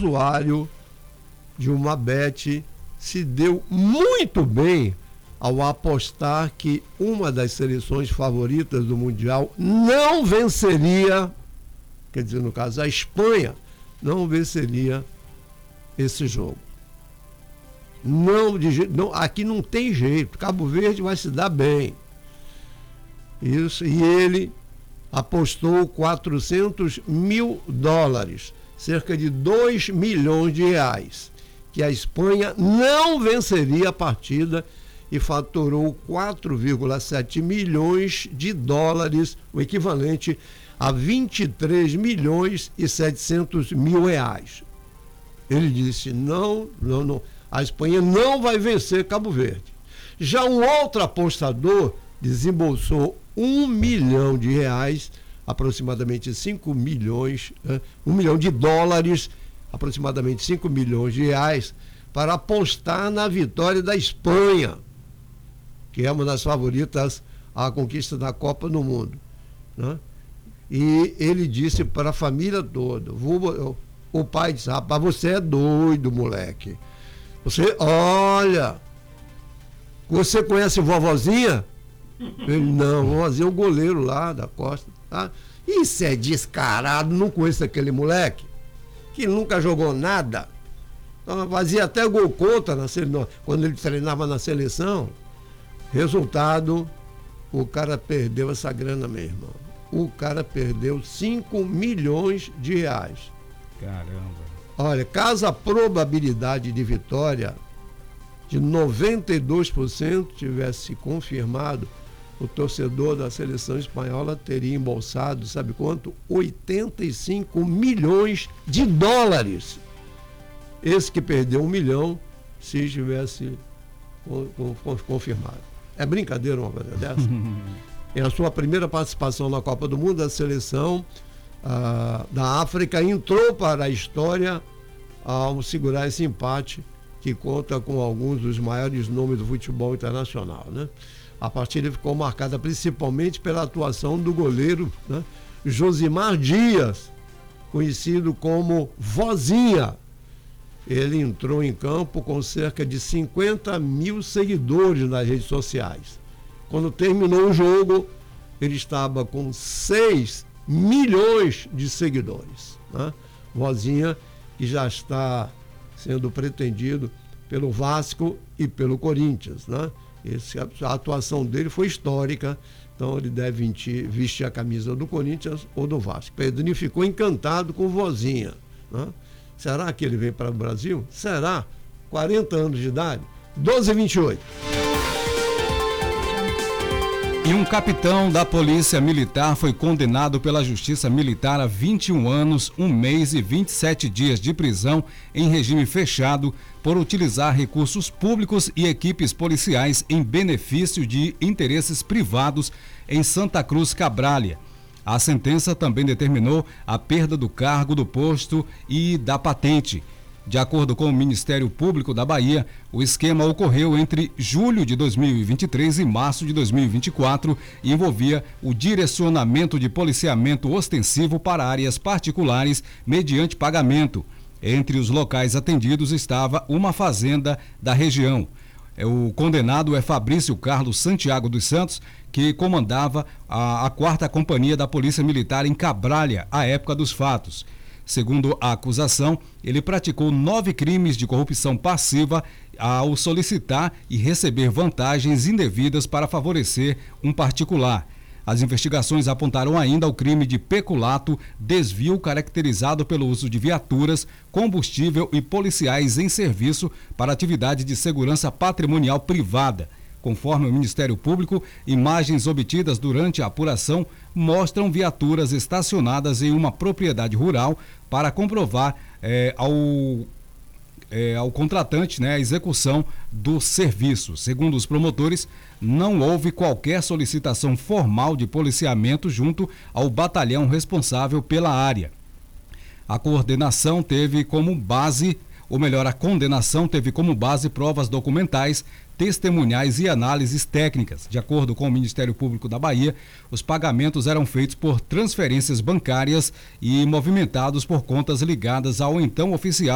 usuário de uma bet se deu muito bem ao apostar que uma das seleções favoritas do Mundial não venceria, quer dizer, no caso, a Espanha não venceria esse jogo. Não, aqui não tem jeito, Cabo Verde vai se dar bem. Isso, e ele apostou $400 mil, cerca de 2 milhões de reais, que a Espanha não venceria a partida e faturou 4,7 milhões de dólares, o equivalente a 23 milhões e 700 mil reais. Ele disse, não, a Espanha não vai vencer Cabo Verde. Já um outro apostador desembolsou 1 milhão de reais, aproximadamente 5 milhões, 1 milhão de dólares, aproximadamente 5 milhões de reais, para apostar na vitória da Espanha, que é uma das favoritas à conquista da Copa do Mundo, né? E ele disse para a família toda, o pai disse, rapaz, você é doido, moleque. Você conhece vovozinha? Ele, não, vovozinha é o goleiro lá da Costa. Tá? Isso é descarado, não conheço aquele moleque, que nunca jogou nada. Então, fazia até gol contra quando ele treinava na seleção. Resultado, o cara perdeu essa grana mesmo. O cara perdeu 5 milhões de reais. Caramba. Olha, caso a probabilidade de vitória de 92% tivesse confirmado, o torcedor da seleção espanhola teria embolsado, sabe quanto? 85 milhões de dólares. Esse que perdeu 1 milhão, se tivesse confirmado. É brincadeira uma coisa dessa? Em a sua primeira participação na Copa do Mundo, a seleção da África entrou para a história ao segurar esse empate que conta com alguns dos maiores nomes do futebol internacional, né? A partida ficou marcada principalmente pela atuação do goleiro, né, Josimar Dias, conhecido como Vozinha. Ele entrou em campo com cerca de 50 mil seguidores nas redes sociais. Quando terminou o jogo, ele estava com 6 milhões de seguidores, né? Vozinha, que já está sendo pretendido pelo Vasco e pelo Corinthians, né? A atuação dele foi histórica, então ele deve vestir a camisa do Corinthians ou do Vasco. Pedrinho ficou encantado com o Vozinha, né? Será que ele vem para o Brasil? Será? 40 anos de idade? 12h28. E um capitão da Polícia Militar foi condenado pela Justiça Militar a 21 anos, 1 mês e 27 dias de prisão em regime fechado por utilizar recursos públicos e equipes policiais em benefício de interesses privados em Santa Cruz Cabrália. A sentença também determinou a perda do cargo do posto e da patente. De acordo com o Ministério Público da Bahia, o esquema ocorreu entre julho de 2023 e março de 2024 e envolvia o direcionamento de policiamento ostensivo para áreas particulares mediante pagamento. Entre os locais atendidos estava uma fazenda da região. O condenado é Fabrício Carlos Santiago dos Santos, que comandava a 4ª Companhia da Polícia Militar em Cabrália, à época dos fatos. Segundo a acusação, ele praticou 9 crimes de corrupção passiva ao solicitar e receber vantagens indevidas para favorecer um particular. As investigações apontaram ainda o crime de peculato, desvio caracterizado pelo uso de viaturas, combustível e policiais em serviço para atividade de segurança patrimonial privada. Conforme o Ministério Público, imagens obtidas durante a apuração mostram viaturas estacionadas em uma propriedade rural para comprovar ao contratante, né, a execução do serviço. Segundo os promotores, não houve qualquer solicitação formal de policiamento junto ao batalhão responsável pela área. A condenação teve como base provas documentais, testemunhais e análises técnicas. De acordo com o Ministério Público da Bahia, os pagamentos eram feitos por transferências bancárias e movimentados por contas ligadas ao então oficial